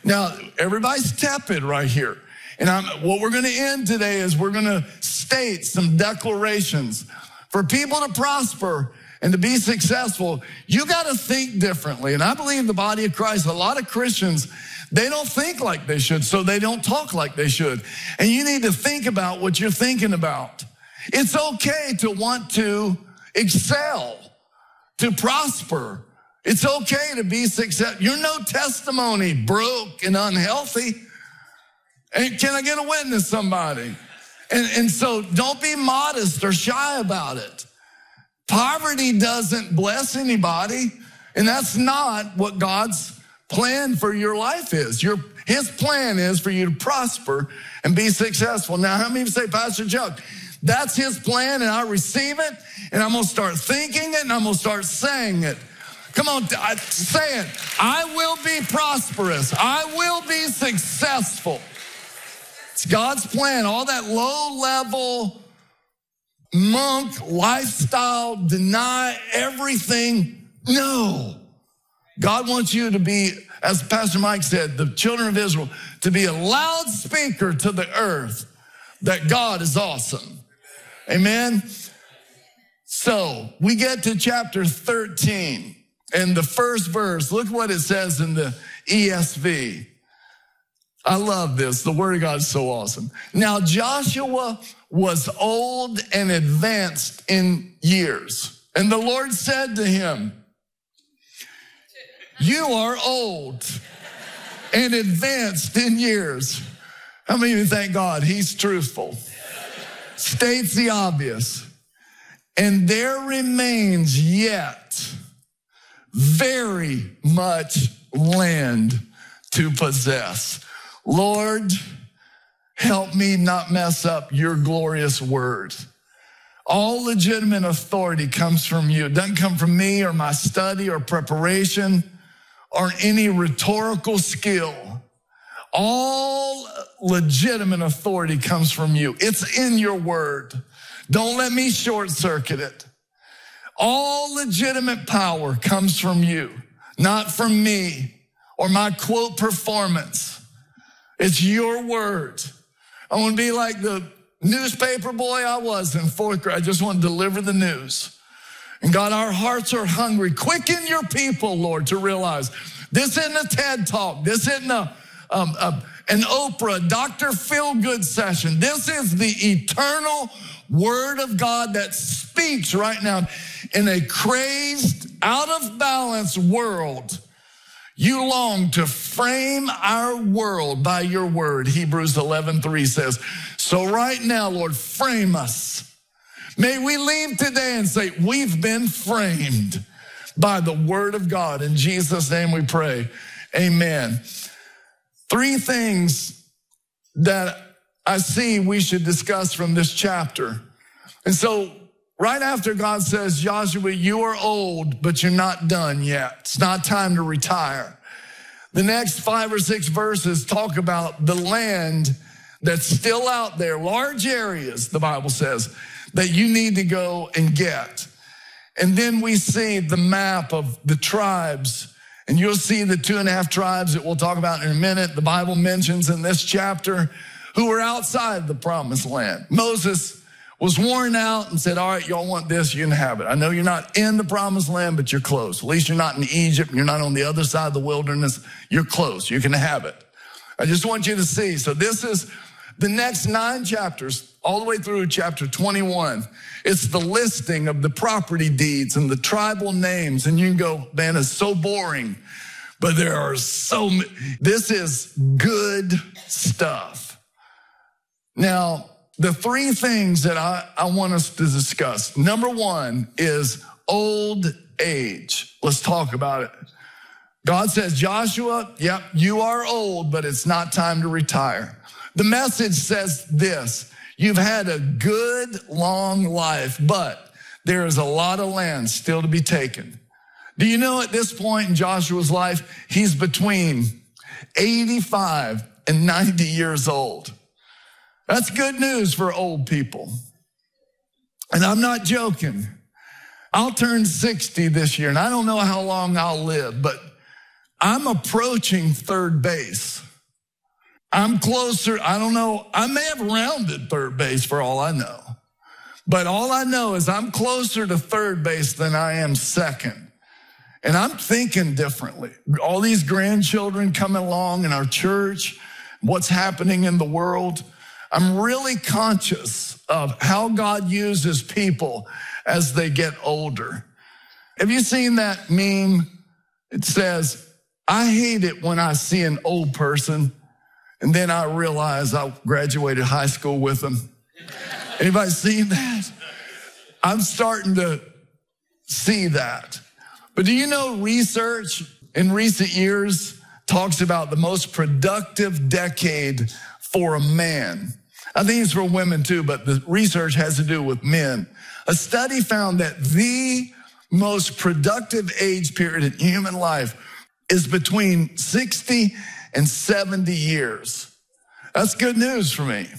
Now, everybody's tepid right here. And what we're going to end today is we're going to state some declarations. For people to prosper and to be successful, you got to think differently. And I believe the body of Christ, a lot of Christians, they don't think like they should, so they don't talk like they should. And you need to think about what you're thinking about. It's okay to want to excel, to prosper. It's okay to be successful. You're no testimony broke and unhealthy. And can I get a witness, somebody? And so don't be modest or shy about it. Poverty doesn't bless anybody, and that's not what God's plan for your life is. His plan is for you to prosper and be successful. Now, how many of you say, Pastor Chuck, that's his plan, and I receive it, and I'm going to start thinking it, and I'm going to start saying it. Come on, say it. I will be prosperous. I will be successful. It's God's plan. All that low-level monk lifestyle, deny everything. No. God wants you to be, as Pastor Mike said, the children of Israel, to be a loudspeaker to the earth that God is awesome. Amen? So we get to chapter 13, and the first verse, look what it says in the ESV. I love this. The word of God is so awesome. Now Joshua was old and advanced in years. And the Lord said to him, you are old and advanced in years. How many of you thank God? He's truthful. States the obvious. And there remains yet very much land to possess. Lord, help me not mess up your glorious word. All legitimate authority comes from you. It doesn't come from me or my study or preparation or any rhetorical skill. All legitimate authority comes from you. It's in your word. Don't let me short circuit it. All legitimate power comes from you, not from me or my quote performance. It's your word. I want to be like the newspaper boy I was in fourth grade. I just want to deliver the news. And God, our hearts are hungry. Quicken your people, Lord, to realize this isn't a TED Talk. This isn't an Oprah, Dr. Feel-Good session. This is the eternal word of God that speaks right now in a crazed, out of balance world. You long to frame our world by your word. Hebrews 11:3 says, so right now, Lord, frame us. May we leave today and say, we've been framed by the word of God. In Jesus' name we pray. Amen. 3 things that I see we should discuss from this chapter. And so right after God says, Joshua, you are old, but you're not done yet. It's not time to retire. The next 5 or 6 verses talk about the land that's still out there, large areas, the Bible says, that you need to go and get. And then we see the map of the tribes, and you'll see the 2.5 tribes that we'll talk about in a minute. The Bible mentions in this chapter who were outside the promised land. Moses was worn out and said, all right, y'all want this, you can have it. I know you're not in the promised land, but you're close. At least you're not in Egypt. You're not on the other side of the wilderness. You're close. You can have it. I just want you to see. So this is the next 9 chapters, all the way through chapter 21. It's the listing of the property deeds and the tribal names. And you can go, man, it's so boring. But there are so many. This is good stuff. Now, the 3 things that I want us to discuss. Number 1 is old age. Let's talk about it. God says, Joshua, yep, you are old, but it's not time to retire. The message says this: you've had a good, long life, but there is a lot of land still to be taken. Do you know at this point in Joshua's life, he's between 85 and 90 years old. That's good news for old people. And I'm not joking. I'll turn 60 this year, and I don't know how long I'll live, but I'm approaching third base. I'm closer. I don't know. I may have rounded third base for all I know. But all I know is I'm closer to third base than I am second. And I'm thinking differently. All these grandchildren coming along in our church, what's happening in the world. I'm really conscious of how God uses people as they get older. Have you seen that meme? It says, I hate it when I see an old person and then I realize I graduated high school with them. Anybody seen that? I'm starting to see that. But do you know research in recent years talks about the most productive decade for a man? I think it's for women too, but the research has to do with men. A study found that the most productive age period in human life is between 60 and 70 years. That's good news for me.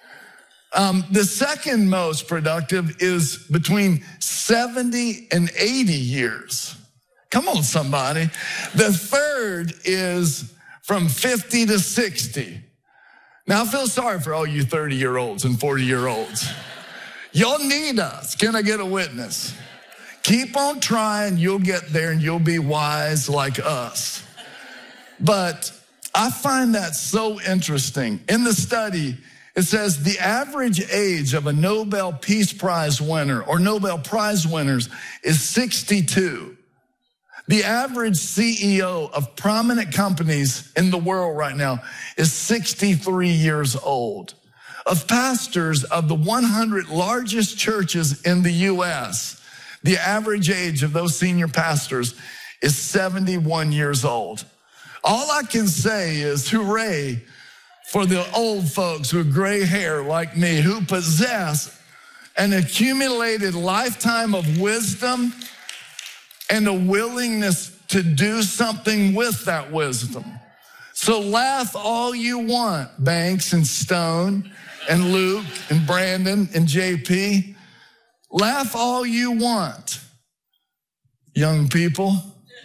The second most productive is between 70 and 80 years. Come on, somebody. The third is from 50 to 60. Now, I feel sorry for all you 30-year-olds and 40-year-olds. Y'all need us. Can I get a witness? Keep on trying. You'll get there and you'll be wise like us. But I find that so interesting. In the study, it says the average age of a Nobel Peace Prize winner or Nobel Prize winners is 62. The average CEO of prominent companies in the world right now is 63 years old. Of pastors of the 100 largest churches in the U.S., the average age of those senior pastors is 71 years old. All I can say is hooray for the old folks with gray hair like me who possess an accumulated lifetime of wisdom and a willingness to do something with that wisdom. So laugh all you want, Banks and Stone and Luke and Brandon and JP. Laugh all you want, young people.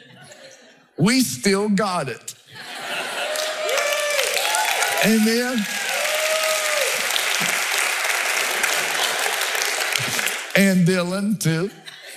We still got it. Amen. And Dylan too.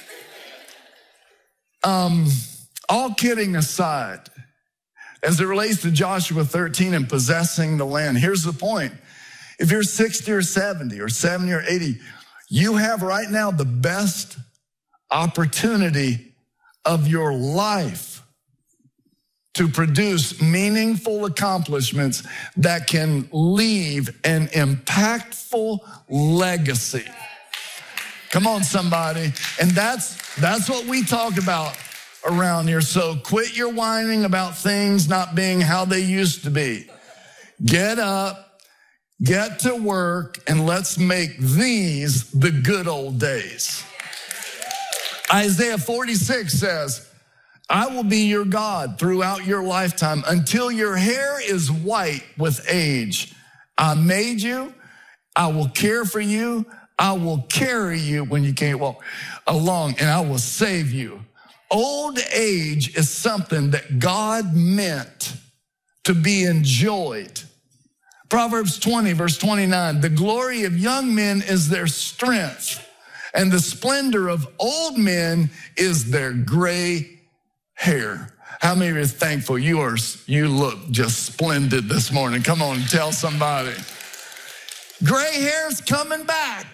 All kidding aside, as it relates to Joshua 13 and possessing the land, here's the point. If you're 60 or 70 or 70 or 80, you have right now the best opportunity of your life to produce meaningful accomplishments that can leave an impactful legacy. Come on, somebody. And that's what we talk about around here. So quit your whining about things not being how they used to be. Get up, get to work, and let's make these the good old days. Isaiah 46 says, I will be your God throughout your lifetime until your hair is white with age. I made you. I will care for you. I will carry you when you can't walk along, and I will save you. Old age is something that God meant to be enjoyed. Proverbs 20, verse 29, the glory of young men is their strength, and the splendor of old men is their gray hair. How many are thankful you look just splendid this morning? Come on, tell somebody. Gray hair's coming back.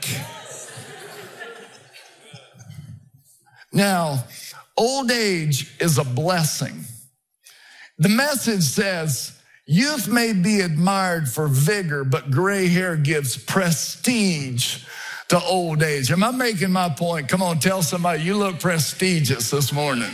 Now, old age is a blessing. The Message says, youth may be admired for vigor, but gray hair gives prestige to old age. Am I making my point? Come on, tell somebody you look prestigious this morning.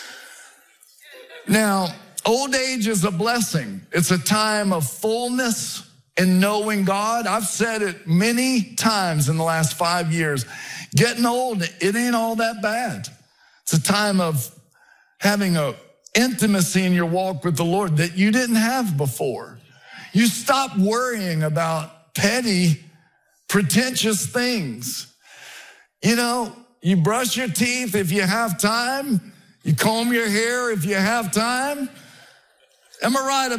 Now, old age is a blessing. It's a time of fullness in knowing God. I've said it many times in the last 5 years. Getting old, it ain't all that bad. It's a time of having a intimacy in your walk with the Lord that you didn't have before. You stop worrying about petty, pretentious things. You know, you brush your teeth if you have time. You comb your hair if you have time. Am I right